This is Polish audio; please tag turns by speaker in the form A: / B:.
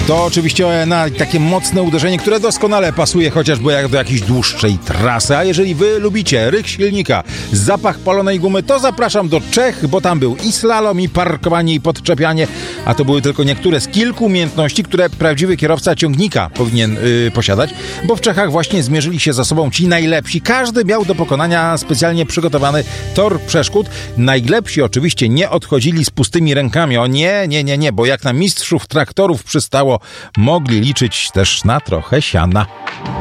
A: To oczywiście na takie mocne uderzenie, które doskonale pasuje chociażby jak do jakiejś dłuższej trasy. A jeżeli wy lubicie rych silnika, zapach palonej gumy, to zapraszam do Czech, bo tam był i slalom, i parkowanie, i podczepianie, a to były tylko niektóre z kilku umiejętności, które prawdziwy kierowca ciągnika powinien posiadać, bo w Czechach właśnie zmierzyli się ze sobą ci najlepsi. Każdy miał do pokonania specjalnie przygotowany tor przeszkód. Najlepsi oczywiście nie odchodzili z pustymi rękami. O nie, bo jak na mistrzów traktorów przystało, mogli liczyć też na trochę siana.